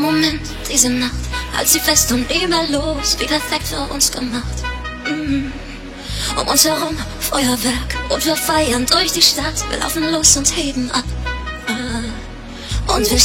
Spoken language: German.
Moment, diese Nacht, halt sie fest und nie mehr los, wie perfekt für uns gemacht. Um uns herum Feuerwerk und wir feiern durch die Stadt. Wir laufen los und heben ab. Und wir